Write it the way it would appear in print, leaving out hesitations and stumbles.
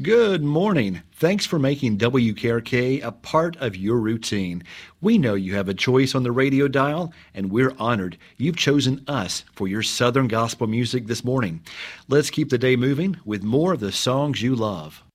Good morning. Thanks for making WKRK a part of your routine. We know you have a choice on the radio dial, and we're honored you've chosen us for your Southern gospel music this morning. Let's keep the day moving with more of the songs you love.